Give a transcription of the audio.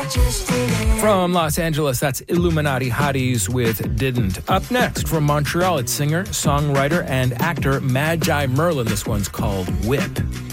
From Los Angeles, that's Illuminati Hotties with Didn't. Up next, from Montreal, it's singer, songwriter, and actor Magi Merlin. This one's called Whip.